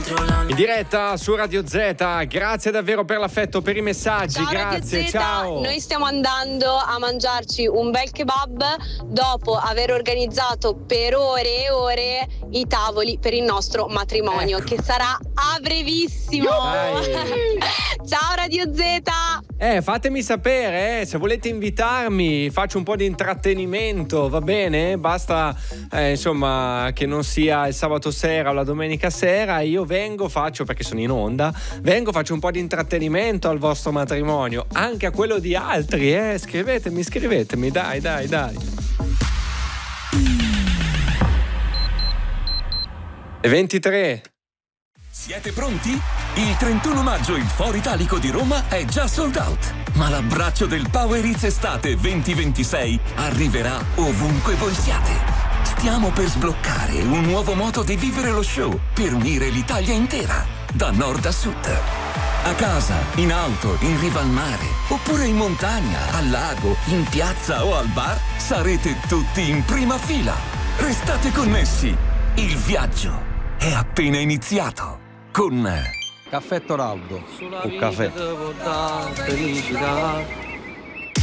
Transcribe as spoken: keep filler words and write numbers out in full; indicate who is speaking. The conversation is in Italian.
Speaker 1: In diretta su Radio Z, grazie davvero per l'affetto, per i messaggi,
Speaker 2: ciao,
Speaker 1: grazie,
Speaker 2: Radio Z,
Speaker 1: ciao.
Speaker 2: noi stiamo andando a mangiarci un bel kebab dopo aver organizzato per ore e ore i tavoli per il nostro matrimonio, ecco, che sarà a brevissimo. Ciao Radio Z.
Speaker 1: Eh, fatemi sapere, eh, se volete invitarmi, faccio un po' di intrattenimento, va bene? Basta, eh, insomma, che non sia il sabato sera o la domenica sera, io vengo, faccio, perché sono in onda, vengo, faccio un po' di intrattenimento al vostro matrimonio, anche a quello di altri, eh, scrivetemi, scrivetemi, dai, dai, dai. E ventitré.
Speaker 3: Siete pronti? Il trentuno maggio il Foro Italico di Roma è già sold out, ma l'abbraccio del Power Hits Estate venti ventisei arriverà ovunque voi siate. Stiamo per sbloccare un nuovo modo di vivere lo show per unire l'Italia intera, da nord a sud. A casa, in auto, in riva al mare, oppure in montagna, al lago, in piazza o al bar, sarete tutti in prima fila. Restate connessi, il viaggio è appena iniziato con
Speaker 4: Caffè Toraldo.
Speaker 5: Un caffè.